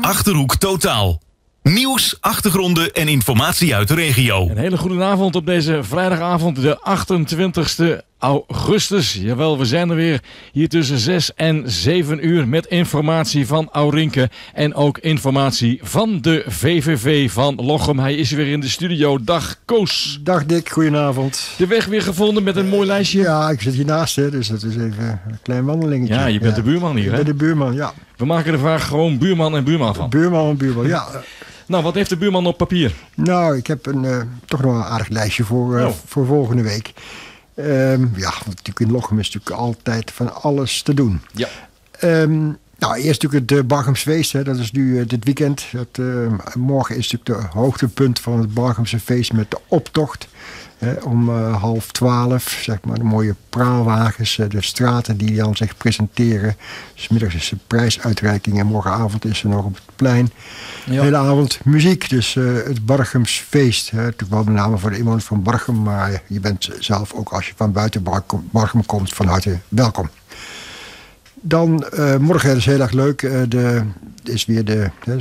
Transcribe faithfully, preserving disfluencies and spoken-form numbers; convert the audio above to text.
Achterhoek Totaal. Nieuws, achtergronden en informatie uit de regio. Een hele goede avond op deze vrijdagavond, de achtentwintigste augustus. Jawel, we zijn er weer hier tussen zes en zeven uur met informatie van Aurinke en ook informatie van de V V V van Lochem. Hij is weer in de studio. Dag Koos. Dag Dick, goedenavond. De weg weer gevonden met een mooi lijstje. Ja, ik zit hiernaast, hè, dus dat is even een klein wandelingetje. Ja, je bent ja. de buurman hier, hè? Ik ben de buurman, ja. We maken er vaak gewoon buurman en buurman van. Buurman en buurman, ja. Nou, wat heeft de buurman op papier? Nou, ik heb een, uh, toch nog een aardig lijstje voor, uh, oh. voor volgende week. Um, ja, natuurlijk in Lochem is natuurlijk altijd van alles te doen. Ja. Um, nou, eerst natuurlijk het uh, Barchemsfeest. Hè. Dat is nu uh, dit weekend. Dat, uh, morgen is natuurlijk de hoogtepunt van het Barchemse feest met de optocht. Hè, om uh, half twaalf, zeg maar, de mooie praalwagens, uh, de straten die dan zich presenteren. 'S middags is de prijsuitreiking en morgenavond is er nog op het plein. Ja. De hele avond muziek, dus uh, het Barchemsfeest. Hè. Natuurlijk wel met name voor de inwoners van Barchem, maar je bent zelf ook als je van buiten Barchem komt van harte welkom. Dan uh, morgen, dat is heel erg leuk, uh, de, is weer de...